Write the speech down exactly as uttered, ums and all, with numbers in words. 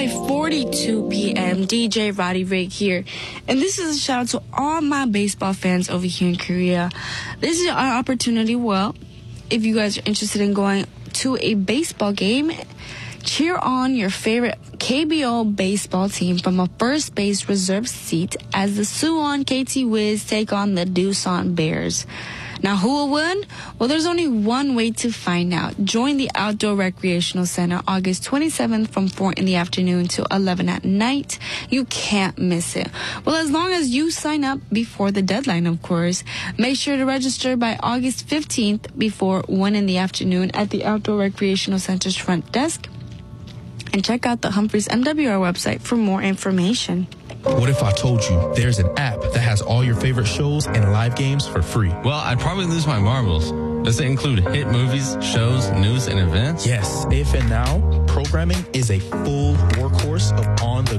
five forty-two p.m. D J Roddy Rig here. And this is a shout out to all my baseball fans over here in Korea. This is our opportunity. Well, if you guys are interested in going to a baseball game, cheer on your favorite K B O baseball team from a first base reserve seat as the Suwon K T Wiz take on the Doosan Bears. Now, who will win? Well, there's only one way to find out. Join the Outdoor Recreational Center August twenty-seventh from four in the afternoon to eleven at night. You can't miss it. Well, as long as you sign up before the deadline, of course. Make sure to register by August fifteenth before one in the afternoon at the Outdoor Recreational Center's front desk. And check out the Humphreys M W R website for more information. What if I told you there's an app that has all your favorite shows and live games for free? Well, I'd probably lose my marbles. Does it include hit movies, shows, news, and events? Yes. If and Now programming is a full work